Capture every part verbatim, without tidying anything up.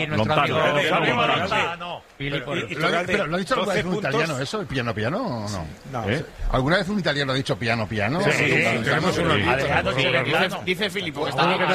aquí nuestro amigo Lontano. Pero lo ha dicho alguna vez un italiano eso, el piano piano o no? No. ¿Eh? ¿Alguna vez un italiano ha dicho piano piano? Sí, sí, tenemos unos Dice Filippo.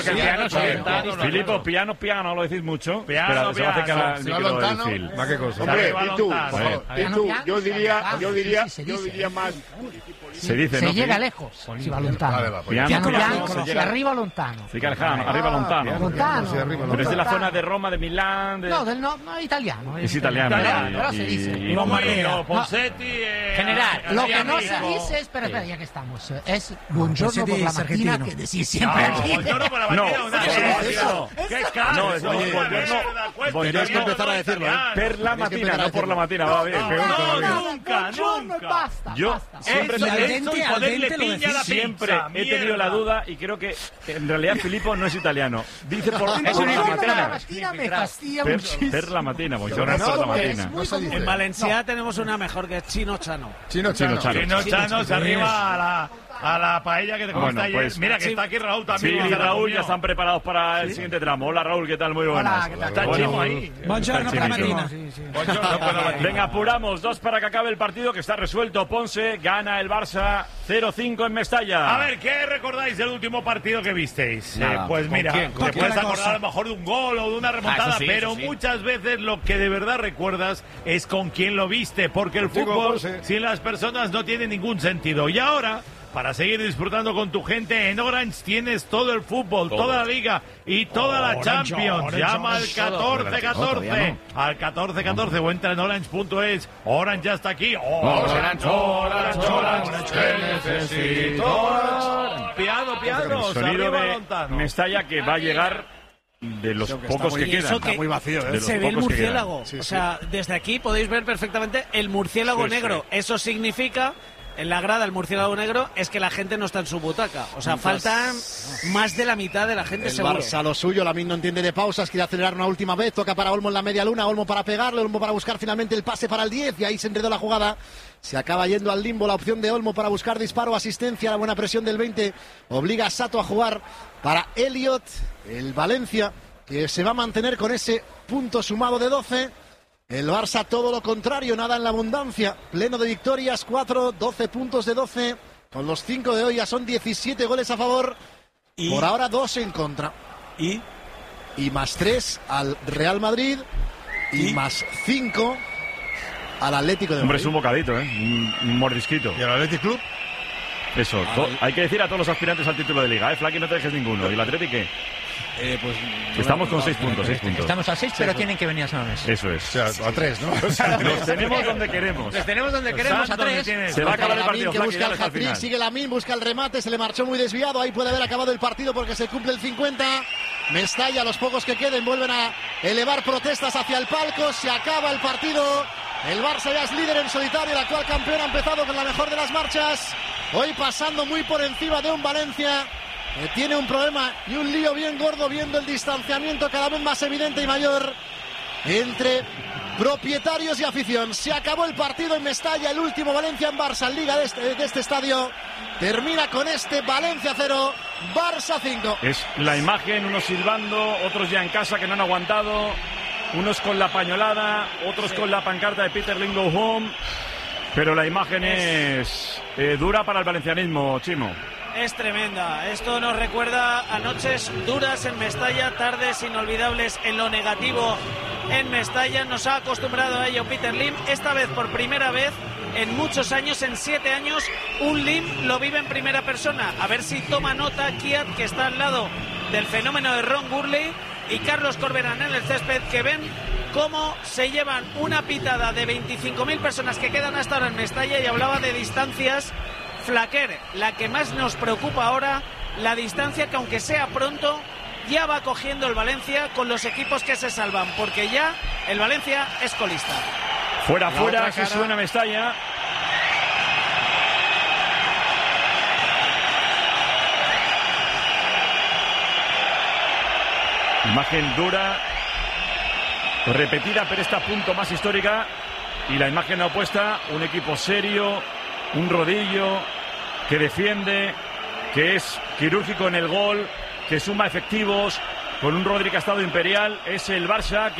Filippo, piano, piano, lo decís mucho. Piano, se va a acercar al micro del Phil. ¿Qué cosa? Hombre, y tú, Joder. y tú, yo diría, Ah, yo diría, sí, sí, se yo dice. diría más. Se dice, Se ¿no? llega Phil? lejos, si va lontano. Vale, va, pues Piano, Piano piano, bianco, se no, llega- arriba lontano. Sí, Carjano, arriba Lontano. Lontano. Sí, arriba, Pero es de la Lontano. zona de Roma, de Milán, de... No, del no, no, italiano. Es italiano. Italiano, pero se y- dice. y- Como y- Marino, Ponseti, eh, General, Lo que no Amico. se dice, espera, espera, ya que estamos, es buongiorno por la es mattina, argentino. que decís siempre No, aquí. buongiorno por la No, mañana, una ¿qué cosa, es eso? ¿Qué caro? No, es Oye, buongiorno- mierda, cuenta, Tenéis que no, empezar no, a decirlo, ¿eh? italiano. Per la que mattina, empezar a no por la decirlo. mattina, va bien. No, peor no, todavía. nunca, Buongiorno y nunca. basta, Yo basta. siempre, Eso, al eso dente, y al ponerle dente lo piña a la decís. siempre pizza, he tenido mierda. la duda y creo que en realidad Filippo no es italiano. Dice por, Es un por la Buongiorno por la mattina. mattina me fastidia Per, muchísimo. per la mattina, buongiorno No, por la no, es mattina. muy común. En Valencia tenemos una mejor que es Chino Chano. Chino Chano. Chino Chino Chano se arriba a la, a la paella que te comiste Bueno, ayer. pues- Mira que está aquí Raúl Sí, también. y que se la Raúl comió. ya están preparados para el siguiente tramo. Hola Raúl, ¿qué tal? Muy buenas. Hola, ¿qué tal? Está Bueno, Chimo ahí. Buongiorno per la Chimito. mattina. Buongiorno por la mañana. Venga, apuramos. Dos para que acabe el partido, que está resuelto. Ponce gana el Barça cero cinco en Mestalla. A ver, ¿qué recordáis del último partido que visteis? Nada. Eh, pues ¿Con mira, quién? ¿Con te quién? puedes Una acordar cosa. a lo mejor de un gol o de una remontada, Ah, eso sí, pero eso sí. muchas veces lo que de verdad recuerdas es con quién lo viste, porque el Contigo, fútbol Ponce. sin las personas no tiene ningún sentido. Y ahora, para seguir disfrutando con tu gente, en Orange tienes todo el fútbol, toda la liga y toda la Champions. Llama al catorce catorce, al catorce catorce o entra en orange punto es. Orange ya está aquí. Orange, Orange, Orange, que necesito. Piano, piano, El sonido arriba de Lontano. Mestalla que va a llegar de los Creo que está pocos muy- que y quedan. eso que- Está muy vacío, De ¿eh? los Se ve el pocos que murciélago. quedan. O Sí, sea, desde aquí podéis ver perfectamente el murciélago Sí, sí. negro. Eso significa, en la grada, el murciélago negro es que la gente no está en su butaca. O sea, faltan más de la mitad de la gente, El seguro. Barça lo suyo, Lamine no entiende de pausas, quiere acelerar una última vez, toca para Olmo en la media luna, Olmo para pegarle, Olmo para buscar finalmente el pase para el diez y ahí se enredó la jugada. Se acaba yendo al limbo la opción de Olmo para buscar disparo, asistencia, la buena presión del veinte obliga a Sato a jugar para Elliot, el Valencia, que se va a mantener con ese punto sumado de doce. El Barça todo lo contrario, nada en la abundancia, pleno de victorias, cuatro, doce puntos de doce, con los cinco de hoy ya son diecisiete goles a favor, Y- por ahora dos en contra. Y Y más tres al Real Madrid y, Y- más cinco al Atlético de Hombre, Madrid. es un bocadito, ¿eh? Un, un mordisquito. ¿Y el Athletic Club? Eso. to- hay que decir a todos los aspirantes al título de Liga, ¿eh? Flaky, no te dejes ninguno. ¿Y el Atlético qué? Eh, pues, Estamos con seis puntos, seis puntos. Estamos a seis, pero tienen que venir a San Mamés. Eso es. O sea, a tres, ¿no? Los tenemos donde queremos. Los tenemos donde queremos a Santos que tres. tienes. Se va a acabar el Lamine partido, que Flaky, busca dale el hasta el hat-trick, final. sigue Lamine, busca el remate, se le marchó muy desviado, ahí puede haber acabado el partido porque se cumple el cincuenta. Mestalla, los pocos que queden vuelven a elevar protestas hacia el palco, se acaba el partido. El Barça ya es líder en solitario, el actual campeón ha empezado con la mejor de las marchas, hoy pasando muy por encima de un Valencia que tiene un problema y un lío bien gordo, viendo el distanciamiento cada vez más evidente y mayor entre propietarios y afición. Se acabó el partido en Mestalla, el último Valencia en Barça en Liga de este, de este estadio. Termina con este Valencia cero, Barça cinco. Es la imagen, unos silbando, otros ya en casa que no han aguantado, unos con la pañolada, otros con la pancarta de Peter Lim Go Home, pero la imagen es eh, dura para el valencianismo, Chimo. es tremenda. Esto nos recuerda a noches duras en Mestalla, tardes inolvidables en lo negativo en Mestalla. Nos ha acostumbrado a ello Peter Lim. Esta vez, por primera vez en muchos años, en siete años, un Lim lo vive en primera persona. A ver si toma nota Kiat, que está al lado del fenómeno de Ron Gurley, y Carlos Corberán en el césped, que ven cómo se llevan una pitada de veinticinco mil personas que quedan hasta ahora en Mestalla. Y hablaba de distancias. Flaquer, la que más nos preocupa ahora, la distancia que, aunque sea pronto, ya va cogiendo el Valencia con los equipos que se salvan, porque ya el Valencia es colista. Fuera, La fuera, otra que cara. suena Mestalla. Imagen dura, repetida, pero esta punto más histórica. Y la imagen opuesta, un equipo serio, un rodillo que defiende, que es quirúrgico en el gol, que suma efectivos, con un Rodri que ha estado imperial. Es el Barça que